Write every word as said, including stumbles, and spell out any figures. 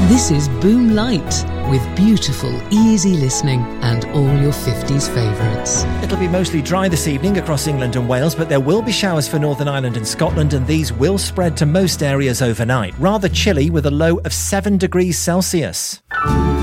This is Boom Light, with beautiful, easy listening and all your fifties favourites. It'll be mostly dry this evening across England and Wales, but there will be showers for Northern Ireland and Scotland, and these will spread to most areas overnight. Rather chilly with a low of seven degrees Celsius.